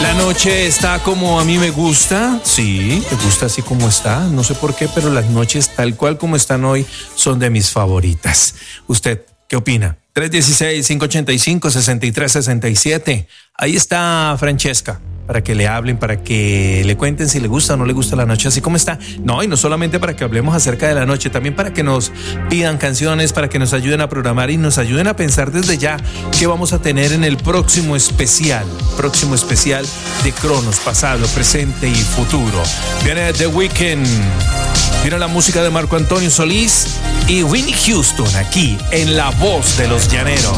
La noche está como a mí me gusta, sí, me gusta así como está, no sé por qué, pero las noches tal cual como están hoy son de mis favoritas. ¿Usted qué opina? 316-585-6367. Ahí está Francesca, para que le hablen, para que le cuenten si le gusta o no le gusta la noche así como está. No, y no solamente para que hablemos acerca de la noche, también para que nos pidan canciones, para que nos ayuden a programar y nos ayuden a pensar desde ya qué vamos a tener en el próximo especial de Cronos, pasado, presente y futuro. Viene The Weeknd, viene la música de Marco Antonio Solís y Whitney Houston aquí en La Voz de los Llaneros.